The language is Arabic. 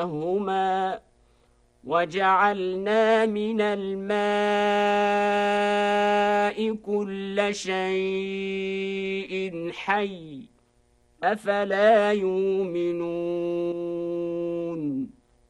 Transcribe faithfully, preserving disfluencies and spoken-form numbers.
هما وجعلنا من الماء كل شيء حي أفلا يؤمنون